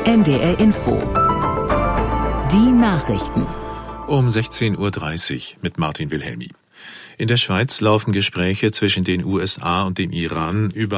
NDR Info. Die Nachrichten. Um 16:30 Uhr mit Martin Wilhelmi. In der Schweiz laufen Gespräche zwischen den USA und dem Iran über